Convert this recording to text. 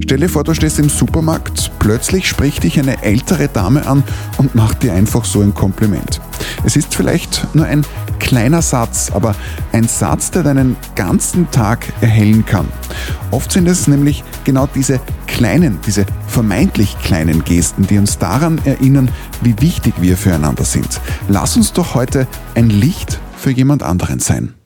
Stell dir vor, du stehst im Supermarkt, plötzlich spricht dich eine ältere Dame an und macht dir einfach so ein Kompliment. Es ist vielleicht nur ein kleiner Satz, aber ein Satz, der deinen ganzen Tag erhellen kann. Oft sind es nämlich genau diese vermeintlich kleinen Gesten, die uns daran erinnern, wie wichtig wir füreinander sind. Lass uns doch heute ein Licht für jemand anderen sein.